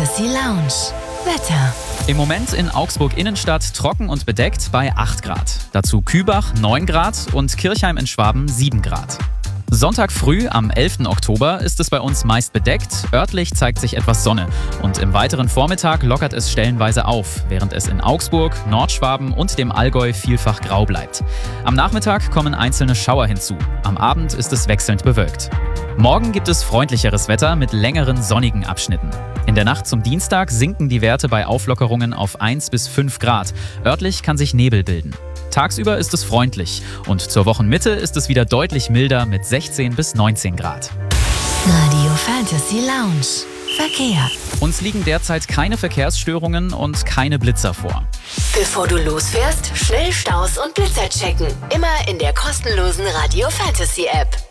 Fantasy Lounge. Wetter. Im Moment in Augsburg Innenstadt trocken und bedeckt bei 8 Grad. Dazu Kübach 9 Grad und Kirchheim in Schwaben 7 Grad. Sonntag früh am 11. Oktober ist es bei uns meist bedeckt, örtlich zeigt sich etwas Sonne und im weiteren Vormittag lockert es stellenweise auf, während es in Augsburg, Nordschwaben und dem Allgäu vielfach grau bleibt. Am Nachmittag kommen einzelne Schauer hinzu, am Abend ist es wechselnd bewölkt. Morgen gibt es freundlicheres Wetter mit längeren sonnigen Abschnitten. In der Nacht zum Dienstag sinken die Werte bei Auflockerungen auf 1 bis 5 Grad. Örtlich kann sich Nebel bilden. Tagsüber ist es freundlich und zur Wochenmitte ist es wieder deutlich milder mit 16 bis 19 Grad. Radio Fantasy Lounge. Verkehr. Uns liegen derzeit keine Verkehrsstörungen und keine Blitzer vor. Bevor du losfährst, schnell Staus und Blitzer checken. Immer in der kostenlosen Radio Fantasy App.